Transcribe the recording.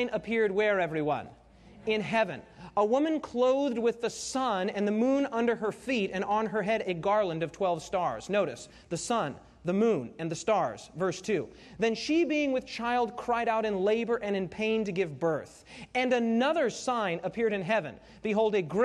sign appeared where, everyone? In heaven. A woman clothed with the sun and the moon under her feet, and on her head a garland of 12 stars. Notice, the sun, the moon, and the stars. Verse 2. Then she, being with child, cried out in labor and in pain to give birth. And another sign appeared in heaven. Behold, a great